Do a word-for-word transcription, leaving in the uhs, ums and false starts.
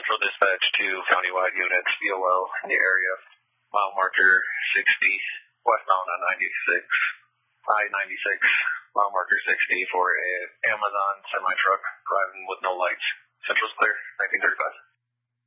Central Dispatch to countywide units, B O L in the area, mile marker sixty, westbound on ninety-six, I ninety-six, mile marker sixty for a Amazon semi-truck driving with no lights. Central's clear, nineteen thirty-five.